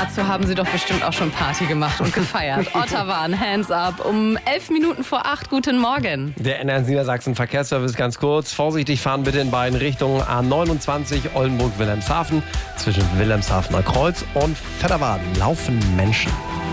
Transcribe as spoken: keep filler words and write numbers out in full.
dazu haben Sie doch bestimmt auch schon Party gemacht und gefeiert. Ottawan, Hands Up, um elf Minuten vor acht. Guten Morgen. Der N eins Niedersachsen Verkehrsservice ganz kurz. Vorsichtig fahren bitte in beiden Richtungen. A neunundzwanzig Oldenburg-Wilhelmshaven. Zwischen Wilhelmshavener Kreuz und Vetterwaden laufen Menschen.